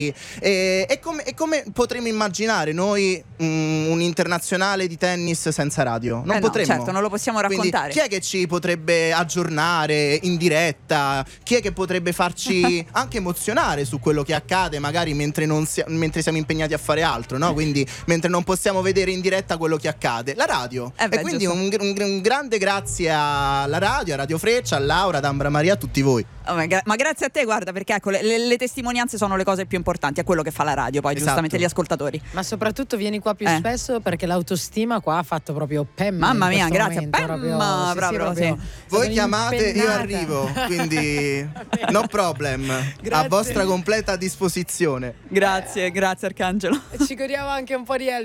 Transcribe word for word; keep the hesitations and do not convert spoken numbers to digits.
E, e, come, e come potremmo immaginare noi um, un internazionale di tennis senza radio? Non eh no, potremmo. certo, non lo possiamo raccontare. Quindi, chi è che ci potrebbe aggiornare in diretta? Chi è che potrebbe farci anche emozionare su quello che accade, magari mentre, non si, mentre siamo impegnati a fare altro, no? Quindi mentre non possiamo vedere in diretta quello che accade? La radio. Eh beh, e quindi un, un, un grande grazie alla radio, a Radio Freccia, a Laura, ad Ambra Maria, a tutti voi. Oh, ma, gra- ma grazie a te, guarda, perché ecco, le, le testimonianze sono le cose più importanti, a quello che fa la radio, poi Esatto. giustamente gli ascoltatori. Ma soprattutto vieni qua più Eh. spesso, perché l'autostima qua ha fatto proprio pem. Mamma in mia, questo grazie. momento, Pem, proprio, sì, proprio, sì, proprio. sì. Voi Sono chiamate, io impennata. arrivo, quindi no problem, a Grazie. vostra completa disposizione. Grazie, grazie Arcangelo. Ci godiamo anche un po' di